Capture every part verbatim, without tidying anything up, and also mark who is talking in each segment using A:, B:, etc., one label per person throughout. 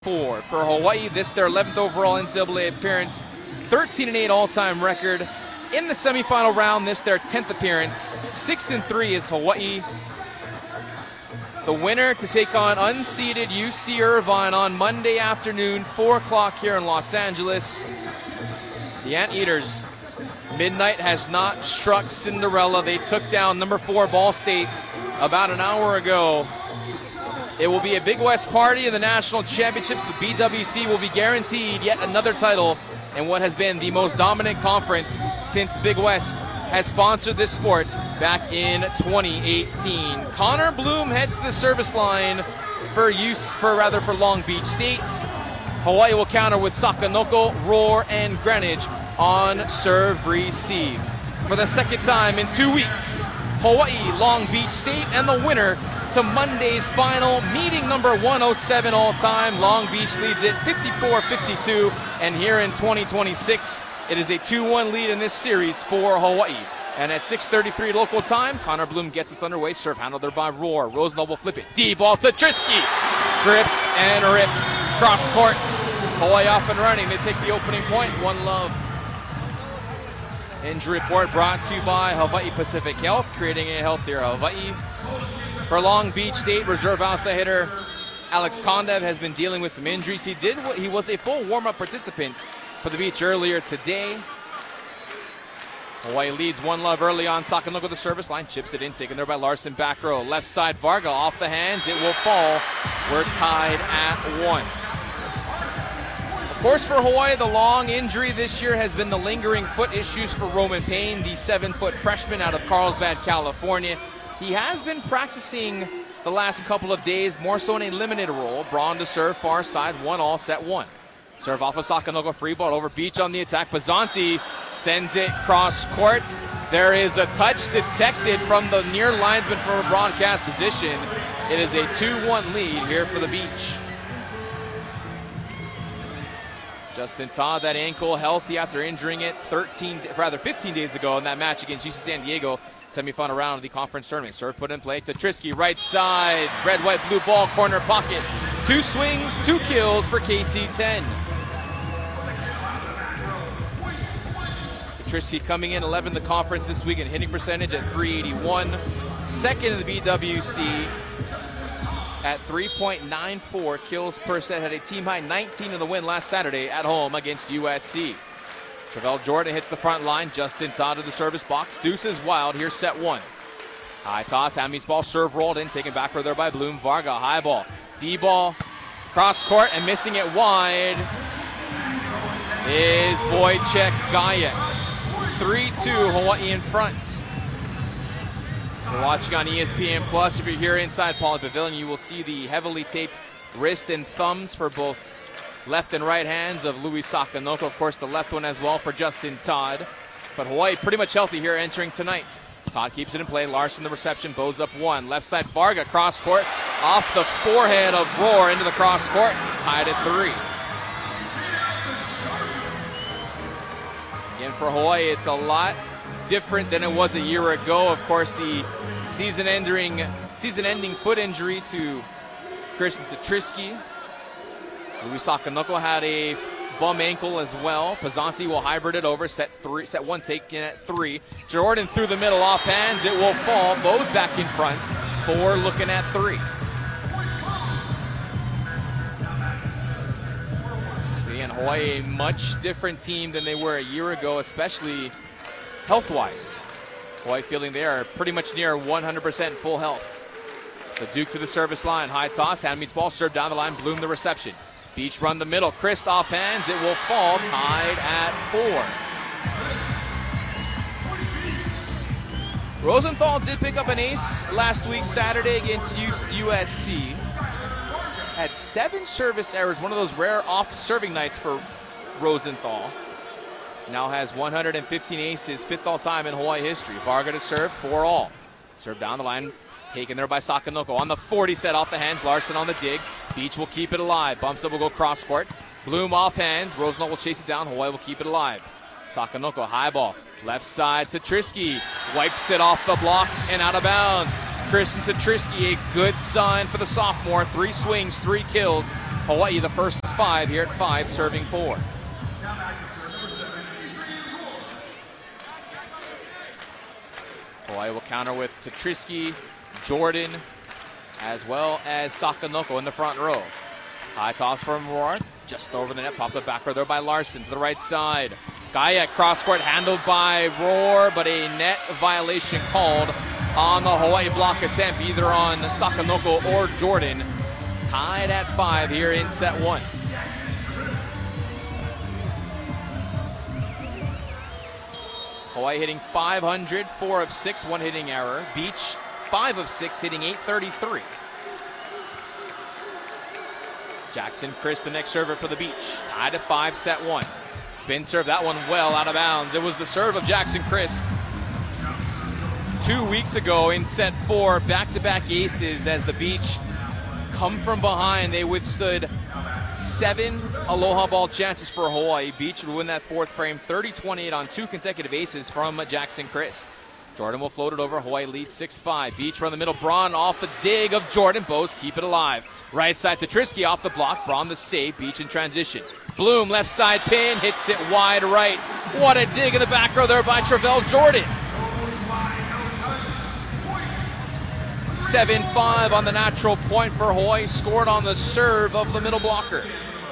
A: Four for Hawaii. This their eleventh overall N C double A appearance, thirteen and eight all-time record. In the semifinal round, this their tenth appearance. Six and three is Hawaii. The winner to take on unseeded U C Irvine on Monday afternoon, four o'clock here in Los Angeles. The Anteaters. Midnight has not struck Cinderella. They took down number four Ball State about an hour ago. It will be a Big West party in the national championships. The B W C will be guaranteed yet another title in what has been the most dominant conference since the Big West has sponsored this sport back in twenty eighteen. Connor Bloom heads to the service line for use for rather for Long Beach State. Hawaii will counter with Sakanoko, Roar, and Greenwich on serve receive. For the second time in two weeks, Hawaii, Long Beach State, and the winner to Monday's final, meeting number one oh seven all-time. Long Beach leads it fifty-four fifty-two, and here in twenty twenty-six, it is a two one lead in this series for Hawaii. And at six thirty-three local time, Connor Bloom gets us underway. Serve handled there by Roar. Rosenthal will flip it. D-ball to Trisky. Grip and rip. Cross court. Hawaii off and running. They take the opening point. One love. Injury report brought to you by Hawaii Pacific Health, creating a healthier Hawaii. For Long Beach State, reserve outside hitter Alex Kondev has been dealing with some injuries. He did. He was a full warm-up participant for the Beach earlier today. Hawaii leads one love early on. Sakanoko the service line, chips it in, taken there by Larson back row. Left side, Varga off the hands. It will fall. We're tied at one. Of course, for Hawaii, the long injury this year has been the lingering foot issues for Roman Payne, the seven-foot freshman out of Carlsbad, California. He has been practicing the last couple of days, more so in a limited role. Braun to serve, far side, one all, set one. Serve off of Sakanoko, free ball over Beach on the attack. Pizzanti sends it cross court. There is a touch detected from the near linesman from a broadcast position. It is a two one lead here for the Beach. Justin Todd, that ankle healthy after injuring it thirteen, rather fifteen days ago in that match against U C San Diego. Semifinal round of the conference tournament. Serve put in play to Trisky, right side. Red, white, blue ball, corner pocket. Two swings, two kills for K T ten. Trisky coming in eleventh in the conference this week in hitting percentage at three eighty-one. Second in the B W C at three point nine four kills per set. Had a team high nineteen in the win last Saturday at home against U S C. Travell Jordan hits the front line. Justin Todd to the service box. Deuces wild. Here's set one. High toss. Hand meets ball. Serve rolled in. Taken backward there by Bloom. Varga. High ball. D-ball. Cross court and missing it wide is Wojciech Gajek. three two Hawaii in front. You're watching on E S P N Plus. If you're here inside Pauley Pavilion, you will see the heavily taped wrist and thumbs for both left and right hands of Louis Sakanoko. Of course, the left one as well for Justin Todd. But Hawaii pretty much healthy here entering tonight. Todd keeps it in play. Larson the reception. Bows up one. Left side Varga. Cross court. Off the forehead of Roar into the cross courts. Tied at three. Again, for Hawaii, it's a lot different than it was a year ago. Of course, the season-ending season-ending foot injury to Christian Trisky. Louis Sakanoko had a bum ankle as well. Pizzanti will hybrid it over. Set three, set one taken at three. Jordan through the middle, off hands. It will fall. Bows back in front. Four looking at three. Again, Hawaii a much different team than they were a year ago, especially health-wise. Hawaii feeling they are pretty much near one hundred percent full health. The Duke to the service line. High toss. Hand meets ball. Serve down the line. Bloom the reception. Beach run the middle. Christ off hands. It will fall. Tied at four. Rosenthal did pick up an ace last week, Saturday, against U S C. Had seven service errors. One of those rare off-serving nights for Rosenthal. Now has one hundred fifteen aces, fifth all-time in Hawaii history. Varga to serve, four all. Serve down the line, taken there by Sakanoko. On the forty set off the hands, Larson on the dig. Beach will keep it alive. Bumps up will go cross court. Bloom off hands. Rosenthal will chase it down. Hawaii will keep it alive. Sakanoko, high ball. Left side to Trisky. Wipes it off the block and out of bounds. Christian Trisky, a good sign for the sophomore. Three swings, three kills. Hawaii the first five here at five, serving four. Hawaii will counter with Tetrisky, Jordan, as well as Sakanoko in the front row. High toss from Roar, just over the net, popped the back row there by Larson to the right side. Gaia cross court handled by Roar, but a net violation called on the Hawaii block attempt, either on Sakanoko or Jordan. Tied at five here in set one. Hawaii hitting five hundred, four of six, one hitting error. Beach, five of six, hitting eight thirty-three. Jackson Christ, the next server for the Beach. Tied at five, set one. Spin serve, that one well out of bounds. It was the serve of Jackson Christ. Two weeks ago in set four, back-to-back aces as the Beach come from behind. They withstood seven aloha ball chances for Hawaii. Beach would win that fourth frame, thirty twenty-eight on two consecutive aces from Jackson Christ. Jordan will float it over. Hawaii leads six five. Beach from the middle. Braun off the dig of Jordan. Bows keep it alive. Right side to Trisky off the block. Braun the save. Beach in transition. Bloom left side pin. Hits it wide right. What a dig in the back row there by Travell Jordan. seven five on the natural point for Hawaii. Scored on the serve of the middle blocker.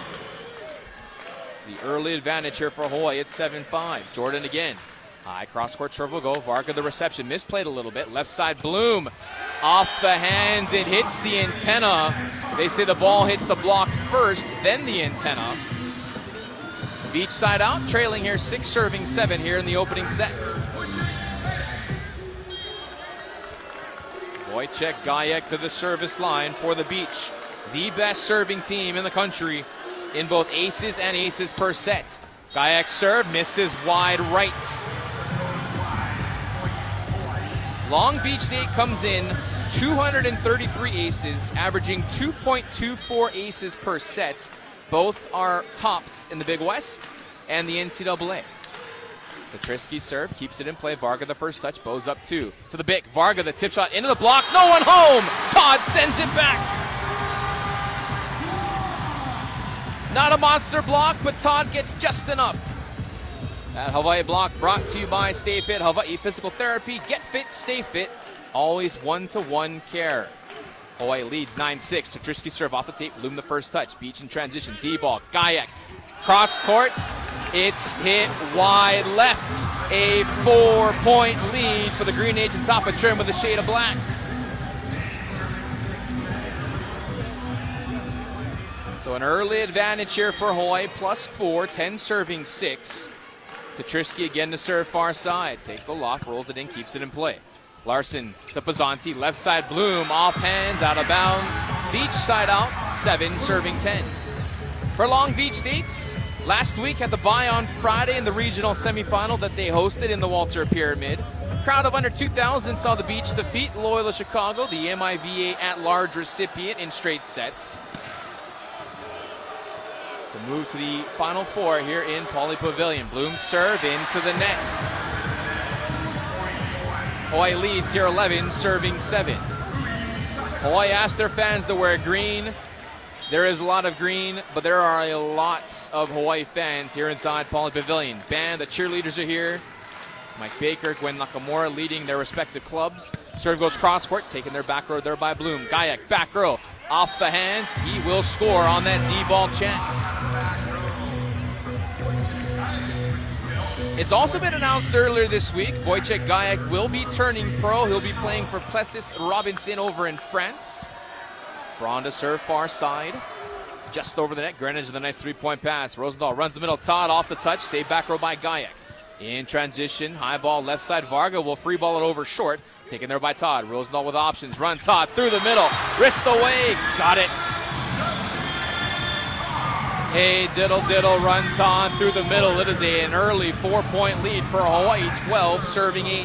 A: The early advantage here for Hawaii at seven five. Jordan again. High cross-court serve will go. Varga the reception. Misplayed a little bit. Left side Bloom. Off the hands. It hits the antenna. They say the ball hits the block first, then the antenna. Beach side out. Trailing here six serving seven here in the opening set. Wojciech Gajek to the service line for the Beach. The best serving team in the country in both aces and aces per set. Gajek serve misses wide right. Long Beach State comes in two hundred thirty-three aces, averaging two point two four aces per set. Both are tops in the Big West and the N C double A. Petrisky serve, keeps it in play. Varga the first touch, bows up two. To the Bic, Varga the tip shot into the block. No one home! Todd sends it back. Not a monster block, but Todd gets just enough. That Hawaii block brought to you by Stay Fit, Hawaii Physical Therapy. Get fit, stay fit. Always one-to-one care. Hawaii leads nine six. Tetrisky serve off the tape. Bloom the first touch. Beach in transition. D-ball. Gajek. Cross court. It's hit wide left. A four-point lead for the Green Agent top of trim with a shade of black. So an early advantage here for Hawaii. Plus four. ten serving six. Tetrisky again to serve far side. Takes the loft, rolls it in, keeps it in play. Larson to Pazanti, left side Bloom, off hands, out of bounds. Beach side out, seven serving ten. For Long Beach State, last week had the bye on Friday in the regional semifinal that they hosted in the Walter Pyramid. Crowd of under two thousand saw the Beach defeat Loyola Chicago, the M I V A at-large recipient, in straight sets. To move to the Final Four here in Pauley Pavilion. Bloom serve into the net. Hawaii leads here eleven, serving seven. Hawaii asked their fans to wear green. There is a lot of green, but there are lots of Hawaii fans here inside Pauley Pavilion. Band, the cheerleaders are here. Mike Baker, Gwen Nakamura leading their respective clubs. Serve goes cross court, taking their back row there by Bloom. Gajek, back row. Off the hands, he will score on that D-ball chance. It's also been announced earlier this week, Wojciech Gajek will be turning pro. He'll be playing for Plessis Robinson over in France. Braun to serve far side. Just over the net, Greenwich with a nice three-point pass. Rosendahl runs the middle, Todd off the touch, saved back row by Gajek. In transition, high ball left side, Varga will free ball it over short. Taken there by Todd. Rosendahl with options. Run Todd through the middle. Wrist away. Got it. Hey, diddle diddle, run Todd through the middle. It is a, an early four-point lead for Hawaii, twelve serving eight.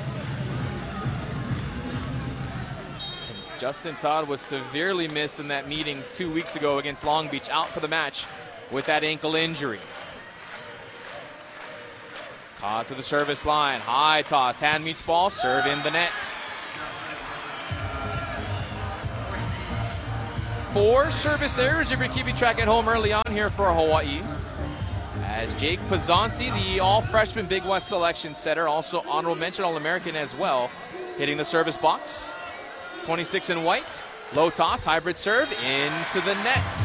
A: And Justin Todd was severely missed in that meeting two weeks ago against Long Beach, out for the match with that ankle injury. Todd to the service line. High toss. Hand meets ball. Serve in the net. four service errors if you're keeping track at home early on here for Hawaii. As Jake Pizzanti, the all-freshman Big West selection setter, also honorable mention All-American as well, hitting the service box. twenty-six in white, low toss, hybrid serve, into the net.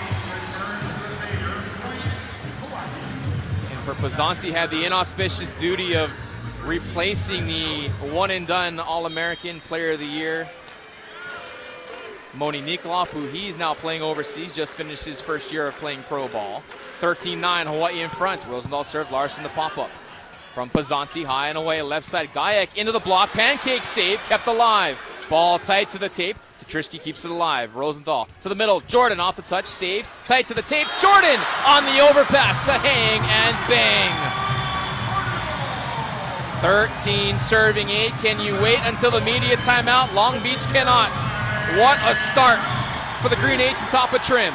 A: And for Pizzanti, had the inauspicious duty of replacing the one-and-done All-American Player of the Year, Moni Nikolov, who he's now playing overseas, just finished his first year of playing pro ball. thirteen nine, Hawaii in front. Rosendahl serve, Larson the pop-up. From Pizzanti, high and away, left side, Gajek into the block, pancake save, kept alive. Ball tight to the tape, Petrisky keeps it alive. Rosendahl to the middle, Jordan off the touch, save, tight to the tape, Jordan on the overpass, the hang, and bang. thirteen serving eight, can you wait until the media timeout? Long Beach cannot. What a start for the Green Agents top of trim.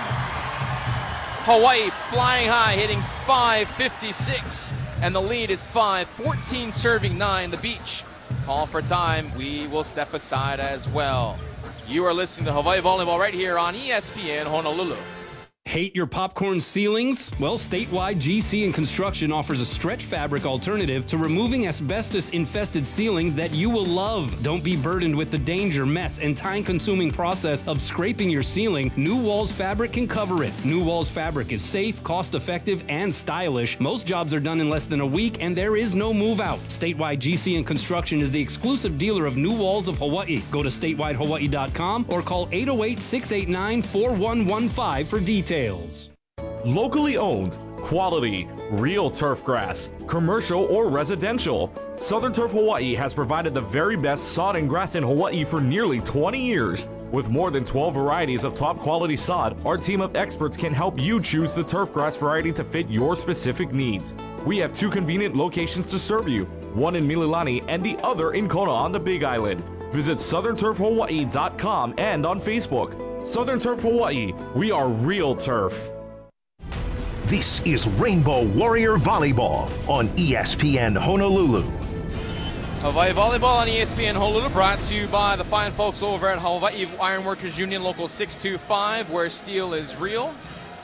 A: Hawaii flying high, hitting five fifty-six, and the lead is five fourteen serving nine. The Beach call for time. We will step aside as well. You are listening to Hawaii Volleyball right here on E S P N Honolulu.
B: Hate your popcorn ceilings? Well, Statewide G C and Construction offers a stretch fabric alternative to removing asbestos-infested ceilings that you will love. Don't be burdened with the danger, mess, and time-consuming process of scraping your ceiling. New Walls Fabric can cover it. New Walls Fabric is safe, cost-effective, and stylish. Most jobs are done in less than a week, and there is no move-out. Statewide G C and Construction is the exclusive dealer of New Walls of Hawaii. Go to statewide hawaii dot com or call eight oh eight, six eight nine, four one one five for details.
C: Locally owned, quality, real turf grass, commercial or residential. Southern Turf Hawaii has provided the very best sod and grass in Hawaii for nearly twenty years. With more than twelve varieties of top quality sod, our team of experts can help you choose the turf grass variety to fit your specific needs. We have two convenient locations to serve you, one in Mililani and the other in Kona on the Big Island. Visit southern turf hawaii dot com and on Facebook. Southern Turf Hawaii, we are real turf.
D: This is Rainbow Warrior Volleyball on E S P N Honolulu.
A: Hawaii Volleyball on E S P N Honolulu, brought to you by the fine folks over at Hawaii Ironworkers Union Local six two five, where steel is real.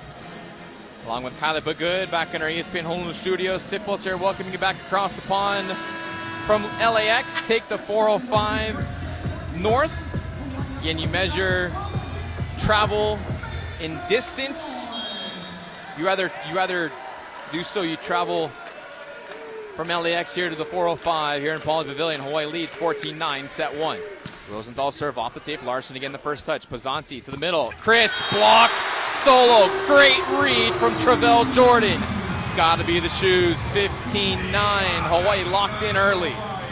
A: Along with Kylie Bagood back in our E S P N Honolulu studios. Tip Pulse here welcoming you back across the pond from L A X. Take the four oh five north. Again, you measure travel in distance. You rather you rather do so, you travel from L A X here to the four oh five here in Pauley Pavilion. Hawaii leads fourteen nine, set one. Rosendahl serve off the tape. Larson again the first touch. Pizzanti to the middle. Chris blocked. Solo. Great read from Travell Jordan. It's got to be the shoes. fifteen nine. Hawaii locked in early.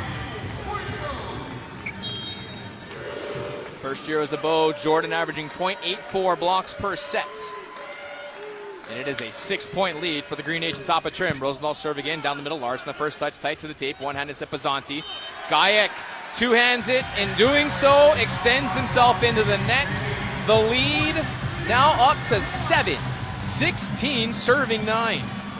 A: First year as a Bow, Jordan averaging point eight four blocks per set. And it is a six-point lead for the Green Agent top of trim. Rosendahl serve again down the middle. Larson the first touch, tight to the tape. One-handed to Pizzanti. Gajek two-hands it. In doing so, extends himself into the net. The lead now up to seven. sixteen serving nine.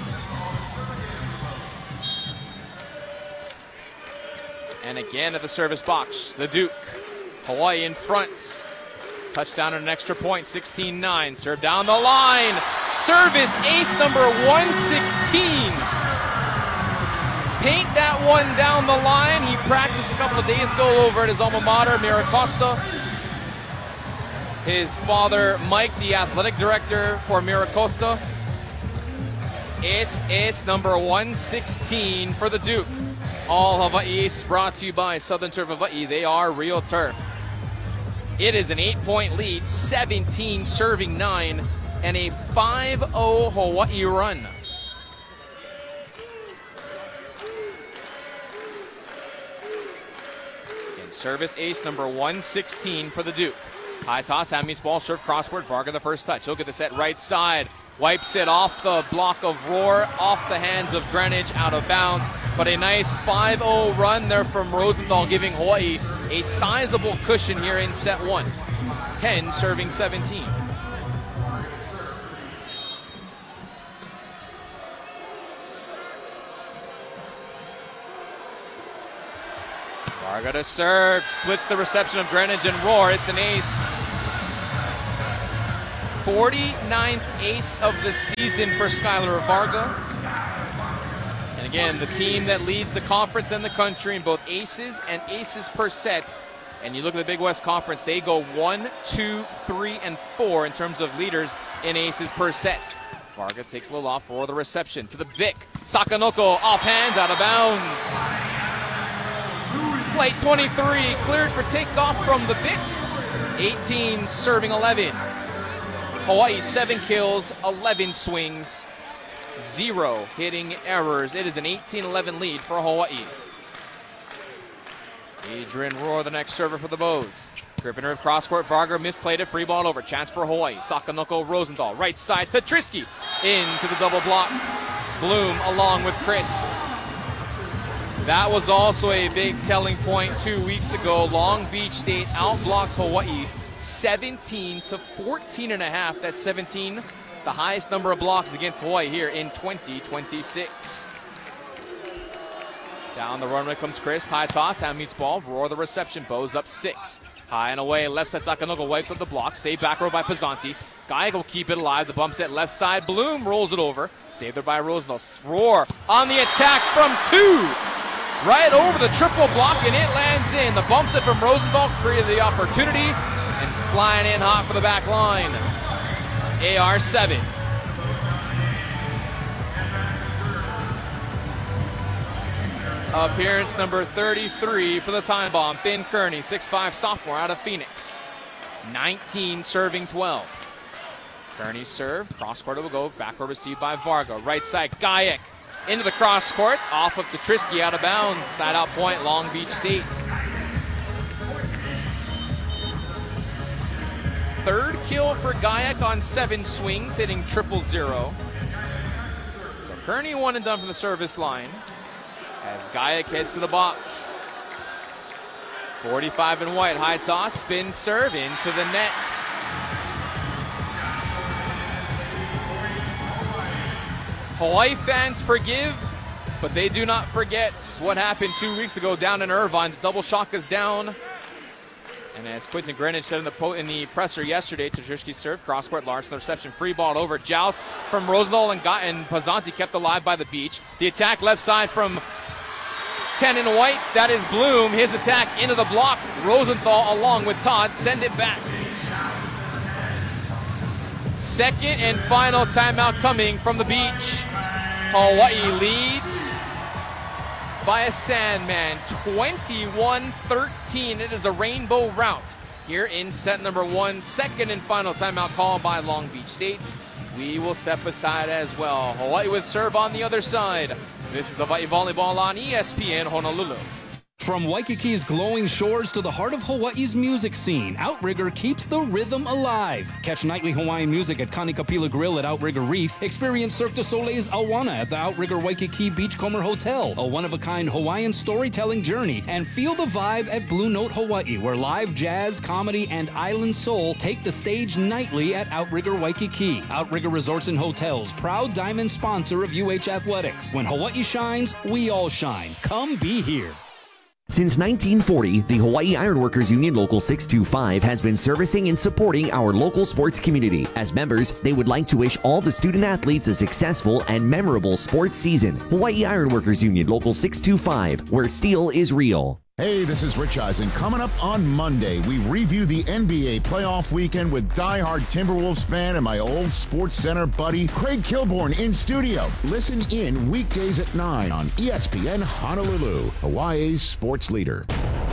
A: And again at the service box, the Duke. Hawaii in front. Touchdown and an extra point, sixteen nine. Serve down the line. Service ace number one sixteen. Paint that one down the line. He practiced a couple of days ago over at his alma mater, Miracosta. His father, Mike, the athletic director for Miracosta. Ace, ace number one sixteen for the Duke. All Hawaii Aces brought to you by Southern Turf Hawaii. They are real turf. It is an eight-point lead, seventeen serving nine, and a five oh Hawaii run. And service ace number one sixteen for the Duke. High toss, Hammy's ball, serve crossword. Varga the first touch. He'll get the set right side. Wipes it off the block of Rohr, off the hands of Greenwich, out of bounds. But a nice five oh run there from Rosendahl, giving Hawaii a sizable cushion here in set one. ten serving seventeen. Varga to serve, splits the reception of Greenwich and Rohr. It's an ace. forty-ninth ace of the season for Skylar Varga. And again, the team that leads the conference and the country in both aces and aces per set. And you look at the Big West Conference, they go one, two, three, and four in terms of leaders in aces per set. Varga takes a little off for the reception to the Vic. Sakanoko off hands, out of bounds. Flight twenty-three cleared for takeoff from the Vic. eighteen serving eleven. Hawaii seven kills, eleven swings, zero hitting errors. It is an eighteen eleven lead for Hawaii. Adrian Rohr, the next server for the Bows. Gripping her cross court, Varga misplayed it, free ball over. Chance for Hawaii. Sakanoko, Rosenthal, right side to Trisky. Into the double block. Bloom along with Christ. That was also a big telling point two weeks ago. Long Beach State outblocked Hawaii seventeen to fourteen and a half. That's seventeen, the highest number of blocks against Hawaii here in twenty twenty-six. Down the runway comes Chris. High toss, hand meets ball. Rohr the reception. Bows up six. High and away. Left side Sakanoko wipes up the block. Saved back row by Pizzanti. Guy will keep it alive. The bump set left side. Bloom rolls it over. Saved there by Rosenthal. Rohr on the attack from two. Right over the triple block, and it lands in. The bump set from Rosenthal created the opportunity, and flying in hot for the back line. A R seven. Appearance number thirty-three for the time bomb. Ben Kearney, six five sophomore out of Phoenix. nineteen serving twelve. Kearney's serve, cross court will go, backward received by Varga. Right side, Gajek into the cross court, off of the Trisky, out of bounds. Side out point, Long Beach State. Third kill for Gajek on seven swings, hitting triple zero. So Kearney one and done from the service line. As Gajek heads to the box. forty-five and white, high toss, spin serve into the net. Hawaii fans forgive, but they do not forget what happened two weeks ago down in Irvine. The double shock is down. And as Quentin Greenwich said in the, po in the presser yesterday, Trisky's serve, cross court, Larson, the reception, free ball over. Joust from Rosenthal and, and Pizzanti kept alive by the beach. The attack left side from ten in whites, that is Bloom. His attack into the block. Rosenthal along with Todd send it back. Second and final timeout coming from the beach. Hawaii leads by a Sandman, twenty-one thirteen. It is a rainbow rout here in set number one. Second and final timeout called by Long Beach State. We will step aside as well. Hawaii with serve on the other side. This is Hawaii Volleyball on E S P N Honolulu.
B: From Waikiki's glowing shores to the heart of Hawaii's music scene, Outrigger keeps the rhythm alive. Catch nightly Hawaiian music at Kanikapila Grill at Outrigger Reef. Experience Cirque du Soleil's Awana at the Outrigger Waikiki Beachcomber Hotel, a one-of-a-kind Hawaiian storytelling journey. And feel the vibe at Blue Note Hawaii, where live jazz, comedy, and island soul take the stage nightly at Outrigger Waikiki. Outrigger Resorts and Hotels, proud diamond sponsor of U H Athletics. When Hawaii shines, we all shine. Come be here.
E: Since nineteen forty, the Hawaii Ironworkers Union Local six two five has been servicing and supporting our local sports community. As members, they would like to wish all the student athletes a successful and memorable sports season. Hawaii Ironworkers Union Local six two five, where steel is real.
F: Hey, this is Rich Eisen. Coming up on Monday, we review the N B A playoff weekend with diehard Timberwolves fan and my old Sports Center buddy, Craig Kilborn, in studio. Listen in weekdays at nine on E S P N Honolulu, Hawaii's sports leader.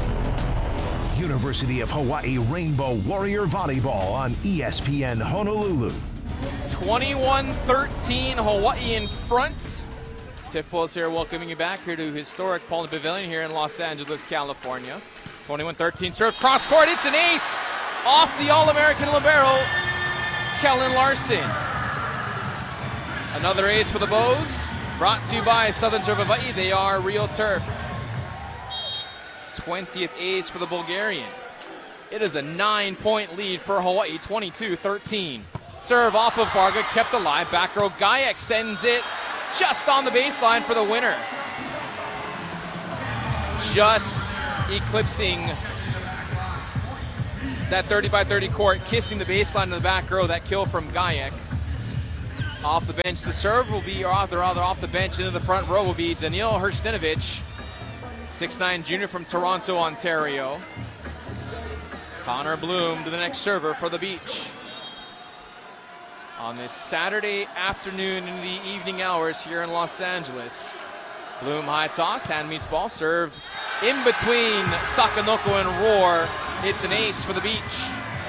D: University of Hawaii Rainbow Warrior Volleyball on E S P N Honolulu.
A: twenty-one thirteen, Hawaii in front. Tiff Pulse here welcoming you back here to historic Paulin Pavilion here in Los Angeles, California. twenty-one thirteen serve, cross court, it's an ace off the All-American libero, Kellen Larson. Another ace for the Bows, brought to you by Southern Turf of Hawaii. They are real turf. twentieth ace for the Bulgarian. It is a nine-point lead for Hawaii, twenty-two thirteen. Serve off of Varga, kept alive, back row, Gajek sends it just on the baseline for the winner. Just eclipsing that thirty by thirty court, kissing the baseline in the back row. That kill from Gajek. Off the bench to serve will be, or rather off the bench into the front row will be Daniil Hrstinovich, six nine junior from Toronto, Ontario. Connor Bloom to the next server for the Beach. On this Saturday afternoon into the evening hours here in Los Angeles. Bloom high toss, hand meets ball, serve in between Sakanoko and Roar. It's an ace for the Beach.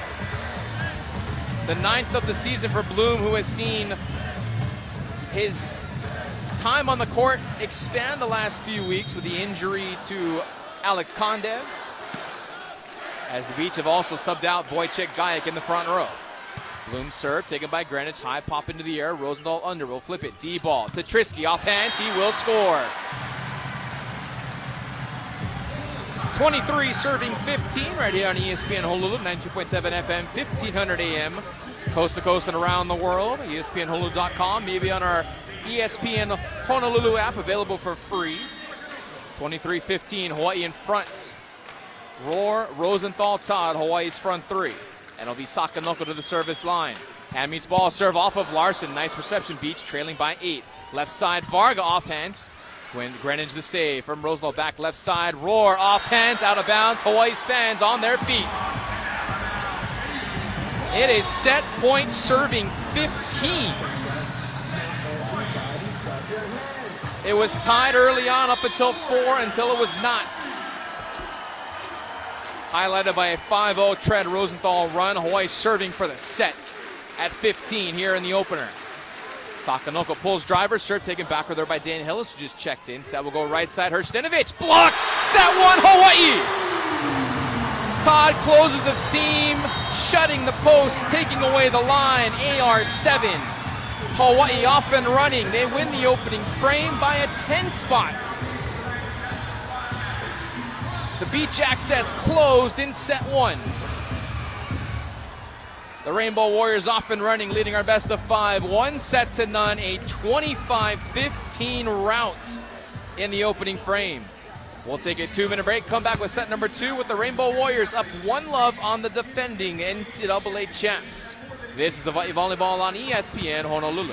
A: The ninth of the season for Bloom, who has seen his time on the court expand the last few weeks with the injury to Alex Kondev, as the Beach have also subbed out Wojciech Gajek in the front row. Bloom serve, taken by Greenwich, high pop into the air, Rosendahl under, will flip it, D-ball to Trisky, off hands, he will score. twenty-three serving fifteen right here on E S P N Honolulu, ninety-two point seven F M, fifteen hundred A M, coast to coast and around the world, E S P N Honolulu dot com, maybe on our E S P N Honolulu app, available for free. twenty-three fifteen, Hawaii in front. Roar, Rosenthal, Todd, Hawaii's front three. And it'll be Sakanoko to the service line. Hand meets ball, serve off of Larson. Nice reception, Beach, trailing by eight. Left side, Varga off hands. When Greenwich the save from Rosenthal back left side. Roar off hands, out of bounds. Hawaii's fans on their feet. It is set point serving fifteen. It was tied early on up until four, until it was not. Highlighted by a five oh tread Rosenthal run. Hawaii serving for the set at fifteen here in the opener. Sakanoko pulls driver, serve taken backward there by Dan Hillis, who just checked in. Set will go right side, Hrstinovich, blocked, set one, Hawaii! Todd closes the seam, shutting the post, taking away the line, A R seven. Hawaii off and running, they win the opening frame by a ten spot. The Beach access closed in set one. The Rainbow Warriors off and running, leading our best of five. One set to none, a twenty-five fifteen rout in the opening frame. We'll take a two-minute break, come back with set number two with the Rainbow Warriors up one love on the defending N C double A champs. This is Hawaii Volleyball on E S P N Honolulu.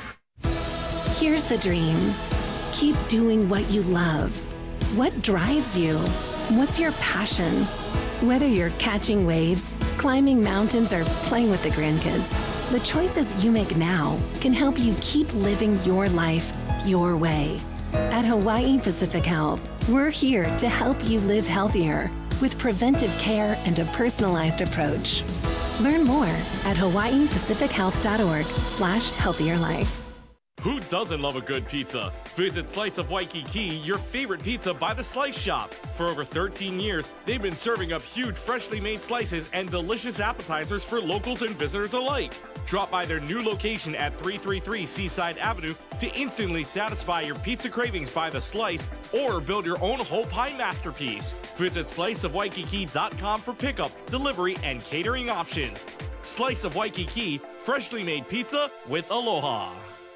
G: Here's the dream. Keep doing what you love. What drives you? What's your passion? Whether you're catching waves, climbing mountains, or playing with the grandkids, the choices you make now can help you keep living your life your way. At Hawaii Pacific Health, we're here to help you live healthier with preventive care and a personalized approach. Learn more at hawaii pacific health dot org slash healthier life.
H: Who doesn't love a good pizza? Visit Slice of Waikiki, your favorite pizza by the Slice Shop. For over thirteen years, they've been serving up huge freshly made slices and delicious appetizers for locals and visitors alike. Drop by their new location at three thirty-three Seaside Avenue to instantly satisfy your pizza cravings by the slice or build your own whole pie masterpiece. Visit slice of waikiki dot com for pickup, delivery, and catering options. Slice of Waikiki, freshly made pizza with aloha.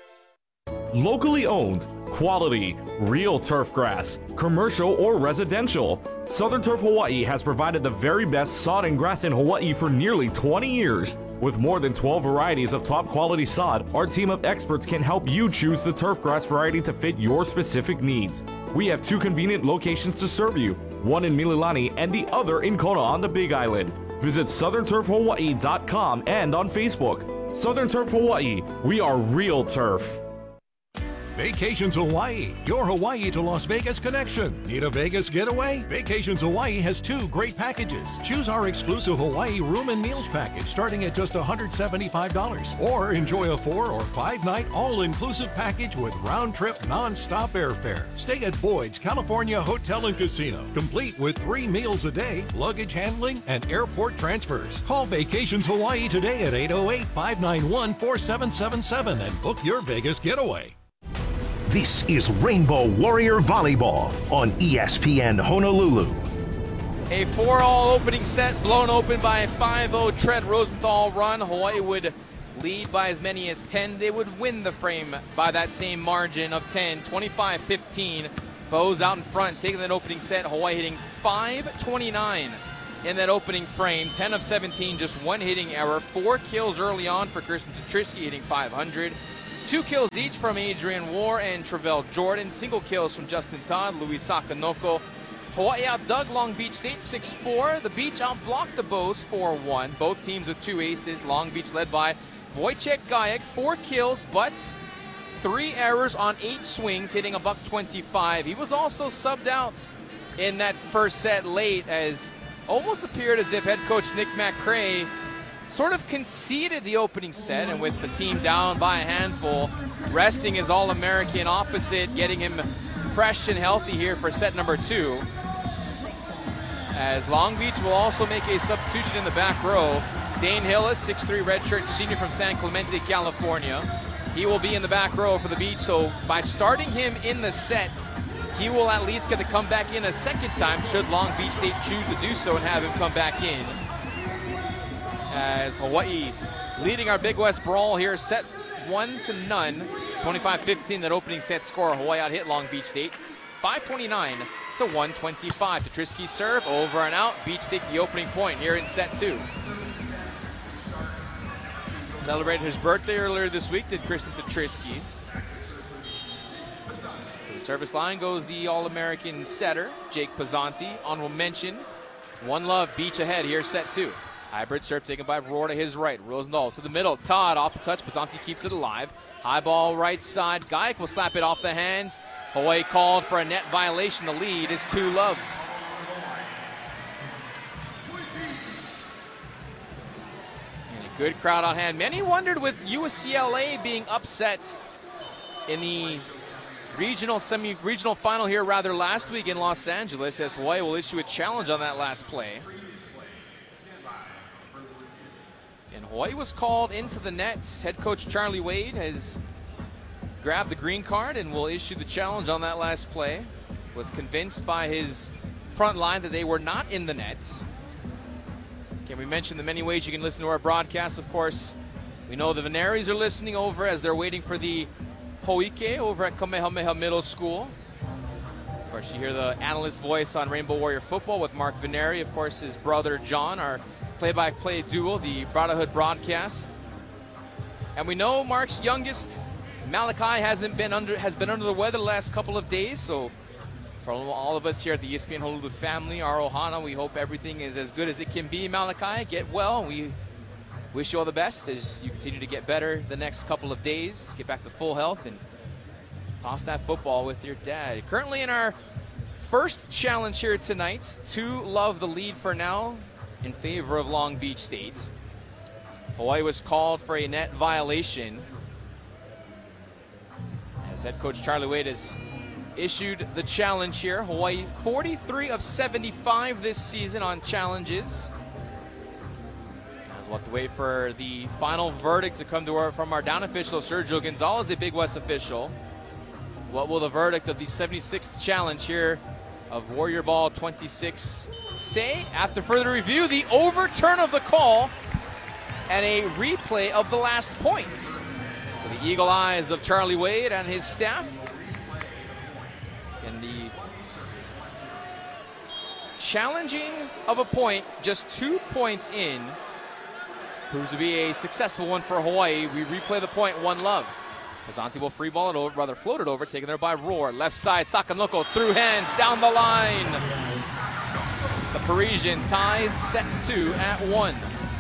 C: Locally owned, quality, real turf grass, commercial or residential. Southern Turf Hawaii has provided the very best sod and grass in Hawaii for nearly twenty years. With more than twelve varieties of top quality sod, our team of experts can help you choose the turf grass variety to fit your specific needs. We have two convenient locations to serve you, one in Mililani and the other in Kona on the Big Island. Visit southern turf hawaii dot com and on Facebook. Southern Turf Hawaii, we are real turf.
I: Vacations Hawaii, your Hawaii to Las Vegas connection. Need a Vegas getaway? Vacations Hawaii has two great packages. Choose our exclusive Hawaii room and meals package starting at just one hundred seventy-five dollars. Or enjoy a four or five night all-inclusive package with round-trip non-stop airfare. Stay at Boyd's California Hotel and Casino, complete with three meals a day, luggage handling, and airport transfers. Call Vacations Hawaii today at eight oh eight, five nine one, four seven seven seven and book your Vegas getaway.
D: This is Rainbow Warrior Volleyball on E S P N Honolulu.
A: A four all opening set blown open by a five oh tread Rosenthal run. Hawaii would lead by as many as ten. They would win the frame by that same margin of ten, twenty-five fifteen. Bows out in front, taking that opening set. Hawaii hitting five twenty-nine in that opening frame. ten of seventeen, just one hitting error. Four kills early on for Kirsten Tetrisky, hitting five hundred. Two kills each from Adrian War and Travell Jordan. Single kills from Justin Todd, Louis Sakanoko. Hawaii outdug Long Beach State six four. The Beach outblocked the Bows four one. Both teams with two aces. Long Beach led by Wojciech Gajek, four kills, but three errors on eight swings, hitting a buck twenty-five. He was also subbed out in that first set late, as almost appeared as if head coach Nick McCray sort of conceded the opening set, and with the team down by a handful, resting his All-American opposite, getting him fresh and healthy here for set number two. As Long Beach will also make a substitution in the back row. Dane Hillis, six three redshirt senior from San Clemente, California. He will be in the back row for the Beach, so by starting him in the set, he will at least get to come back in a second time should Long Beach State choose to do so and have him come back in. As Hawaii leading our Big West brawl here, set one to none. twenty-five fifteen, that opening set score. Hawaii out hit Long Beach State. five twenty-nine to one twenty-five. Tetrisky serve, over and out. Beach take the opening point here in set two. Celebrated his birthday earlier this week, did Kirsten Tetrisky. To the service line goes the All-American setter, Jake Pizzanti. Honorable mention, One Love, Beach ahead here, set two. Hybrid serve taken by Roar to his right. Rosendahl to the middle. Todd off the touch. Pizzanti keeps it alive. High ball right side. Gajek will slap it off the hands. Hawaii called for a net violation. The lead is two love. Good crowd on hand. Many wondered with U S C L A being upset in the regional semi regional final here rather last week in Los Angeles, as Hawaii will issue a challenge on that last play. And Hawaii was called into the nets. Head coach Charlie Wade has grabbed the green card and will issue the challenge on that last play. Was convinced by his front line that they were not in the net. Can we mention the many ways you can listen to our broadcast? Of course, we know the Veneris are listening over as they're waiting for the Hoike over at Kamehameha Middle School. Of course, you hear the analyst voice on Rainbow Warrior Football with Mark Veneri. Of course, his brother John, our play-by-play duo, the Brotherhood broadcast. And we know Mark's youngest, Malachi, hasn't been under has been under the weather the last couple of days, so for all of us here at the E S P N Honolulu family, our Ohana, we hope everything is as good as it can be. Malachi, get well. We wish you all the best as you continue to get better the next couple of days. Get back to full health and toss that football with your dad. Currently in our first challenge here tonight, two love the lead for now in favor of Long Beach State. Hawaii was called for a net violation, as head coach Charlie Wade has issued the challenge here. Hawaii forty-three of seventy-five this season on challenges. As we'll have to wait for the final verdict to come to our, from our down official, Sergio Gonzalez, a Big West official. What will the verdict of the seventy-sixth challenge here of Warrior Ball twenty-six say? After further review, the overturn of the call and a replay of the last point. So the eagle eyes of Charlie Wade and his staff. And the challenging of a point, just two points in, proves to be a successful one for Hawaii. We replay the point, one love. Pizzanti will free ball it over, rather float it over, taken there by Roar. Left side, Sakanoko through hands, down the line. The Parisian ties set two at one.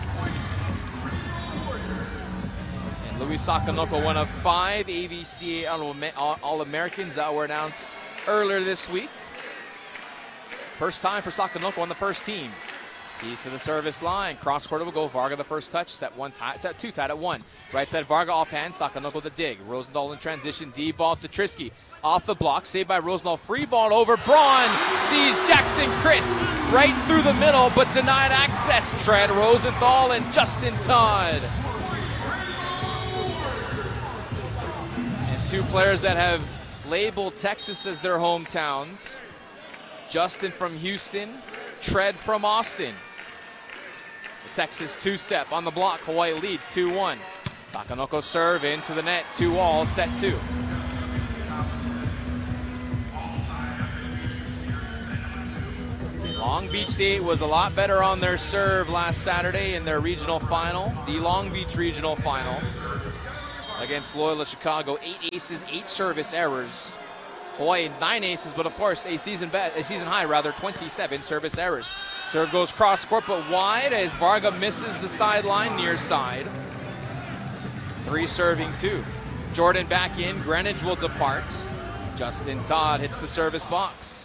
A: And Louis Sakanoko, one of five A B C A All-Americans that were announced earlier this week. First time for Sakanoko on the first team. He's to the service line. Cross court will go. Varga the first touch. Set one tie, set two tied at one. Right side Varga offhand. Sakanoko the dig. Rosendahl in transition. D ball to Trisky. Off the block. Saved by Rosendahl. Free ball over. Braun sees Jackson Chris right through the middle, but denied access. Tread Rosenthal and Justin Todd. And two players that have labeled Texas as their hometowns. Justin from Houston. Tread from Austin. The Texas two-step on the block. Hawaii leads two one. Sakanoko serve into the net. Two all, set two. Long Beach State was a lot better on their serve last Saturday in their regional final, the Long Beach regional final against Loyola Chicago. Eight aces, eight service errors. Hawaii nine aces, but of course a season bet, a season high rather, twenty-seven service errors. Serve goes cross court but wide as Varga misses the sideline near side. Three serving two. Jordan back in, Greenwich will depart. Justin Todd hits the service box.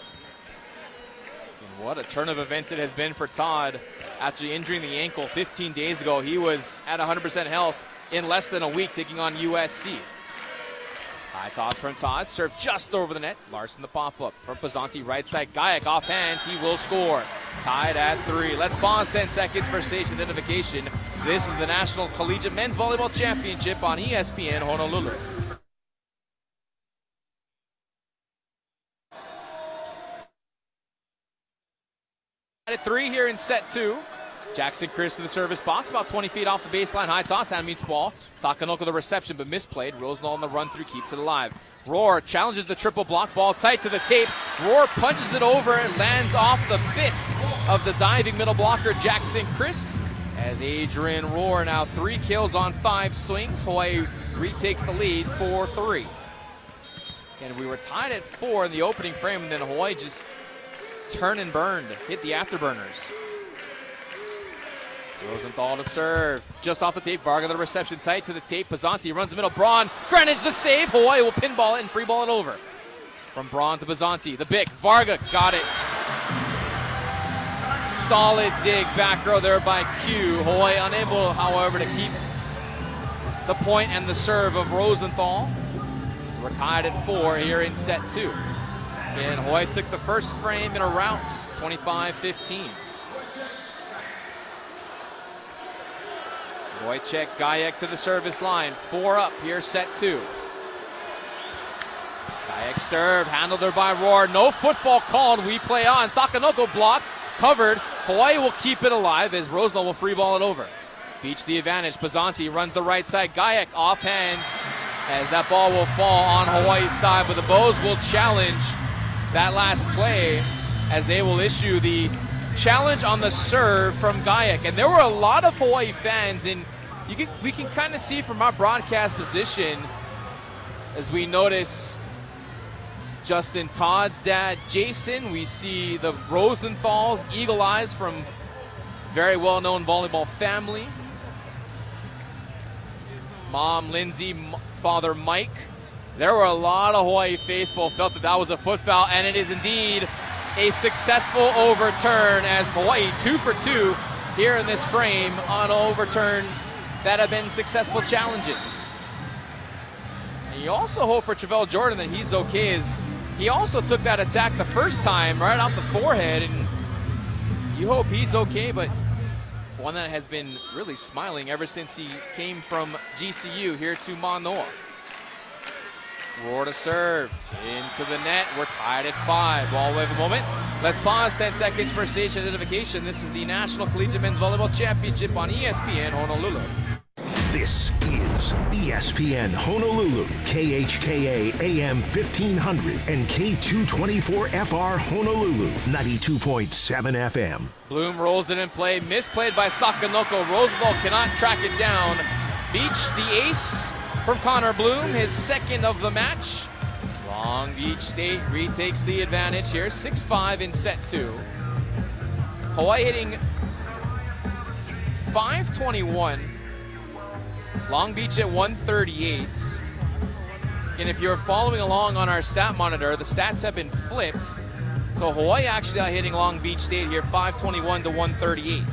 A: And what a turn of events it has been for Todd. After injuring the ankle fifteen days ago, he was at one hundred percent health in less than a week, taking on U S C. High toss from Todd, serve just over the net. Larson the pop-up from Pizzanti, right side. Gayak off hands, he will score. Tied at three. Let's pause ten seconds for station identification. This is the National Collegiate Men's Volleyball Championship on E S P N Honolulu. At three here in set two. Jackson Chris to the service box, about twenty feet off the baseline. High toss, hand meets ball. Sakanoko the reception, but misplayed. Rosendahl on the run through, keeps it alive. Roar challenges the triple block, ball tight to the tape. Roar punches it over and lands off the fist of the diving middle blocker, Jackson Christ. As Adrian Roar now three kills on five swings. Hawaii retakes the lead four three. And we were tied at four in the opening frame, and then Hawaii just turned and burned, hit the afterburners. Rosenthal to serve. Just off the tape. Varga the reception tight to the tape. Pizzanti runs the middle. Braun. Greenwich the save. Hawaii will pinball it and free ball it over. From Braun to Pizzanti. The big. Varga got it. Solid dig back row there by Q. Hawaii unable, however, to keep the point and the serve of Rosenthal. We're tied at four here in set two. And Hawaii took the first frame in a rout. twenty-five fifteen. Wojciech Gajek to the service line. Four up here, set two. Gajek serve, handled there by Roar. No football called, we play on. Sakanoko blocked, covered. Hawaii will keep it alive as Rosendahl will free ball it over. Beach the advantage. Pizzanti runs the right side. Gajek off hands as that ball will fall on Hawaii's side, but the Bows will challenge that last play as they will issue the challenge on the serve from Gajek. And there were a lot of Hawaii fans, and you can, we can kind of see from our broadcast position as we notice Justin Todd's dad, Jason. We see the Rosenthals, eagle eyes from very well-known volleyball family. Mom, Lindsay, father, Mike. There were a lot of Hawaii faithful felt that that was a foot foul, and it is indeed a successful overturn as Hawaii two for two here in this frame on overturns that have been successful challenges. And you also hope for Travell Jordan that he's okay, as he also took that attack the first time right off the forehead, and you hope he's okay, but one that has been really smiling ever since he came from G C U here to Manoa. Roar to serve, into the net. We're tied at five. Ball wave a moment. Let's pause ten seconds for station identification. This is the National Collegiate Men's Volleyball Championship on E S P N Honolulu.
D: This is E S P N Honolulu, K H K A A M fifteen hundred and K two twenty-four F R Honolulu, ninety-two point seven F M.
A: Bloom rolls it in play, misplayed by Sakanoko. Rosenthal cannot track it down. Beach the ace from Connor Bloom, his second of the match. Long Beach State retakes the advantage here, six five in set two. Hawaii hitting five twenty-one. Long Beach at one thirty-eight. And if you're following along on our stat monitor, the stats have been flipped. So Hawaii actually are hitting Long Beach State here, five twenty-one to one thirty-eight.